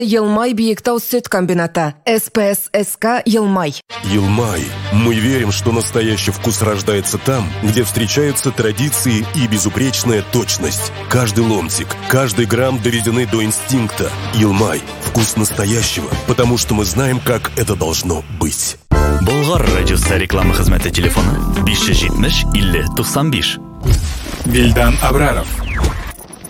Елмай Биектау сүт комбината. СПССК Елмай. Елмай. Мы верим, что настоящий вкус рождается там, где встречаются традиции и безупречная точность. Каждый ломтик, каждый грамм доведены до инстинкта. Елмай. Вкус настоящего, потому что мы знаем, как это должно быть. Болгар радиосы реклама хезмәте телефоны 570 50 95. Вильдан Абраров